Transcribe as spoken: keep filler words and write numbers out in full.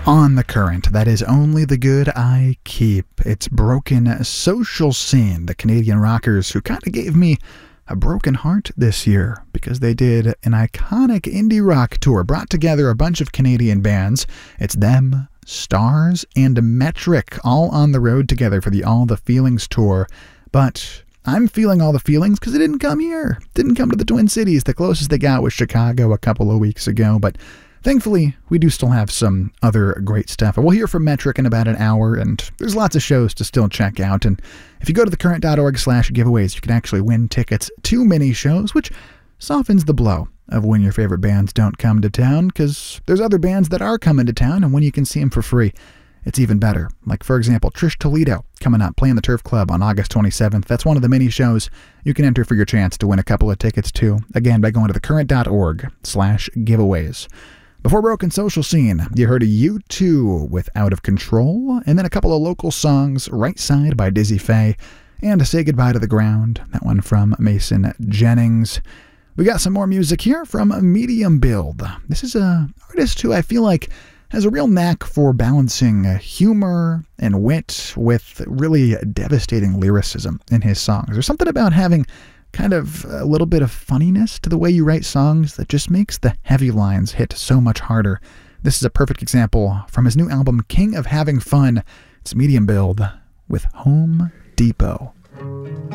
On the Current, that is Only the Good I Keep. It's Broken Social Scene, the Canadian rockers who kind of gave me a broken heart this year because they did an iconic indie rock tour, brought together a bunch of Canadian bands. It's them, Stars, and Metric, all on the road together for the All the Feelings tour. But I'm feeling all the feelings because it didn't come here. Didn't come to the Twin Cities. The closest they got was Chicago a couple of weeks ago, but thankfully, we do still have some other great stuff. We'll hear from Metric in about an hour, and there's lots of shows to still check out. And if you go to thecurrent.org slash giveaways, you can actually win tickets to mini shows, which softens the blow of when your favorite bands don't come to town, because there's other bands that are coming to town, and when you can see them for free, it's even better. Like, for example, Trish Toledo coming up, playing the Turf Club on August twenty-seventh. That's one of the mini shows you can enter for your chance to win a couple of tickets to. Again, by going to thecurrent.org slash giveaways. Before Broken Social Scene, you heard a U two with Out of Control, and then a couple of local songs, Right Side by Dizzy Faye, and Say Goodbye to the Ground, that one from Mason Jennings. We got some more music here from Medium Build. This is an artist who I feel like has a real knack for balancing humor and wit with really devastating lyricism in his songs. There's something about having kind of a little bit of funniness to the way you write songs that just makes the heavy lines hit so much harder. This is a perfect example from his new album, King of Having Fun. It's Medium Build with Home Depot.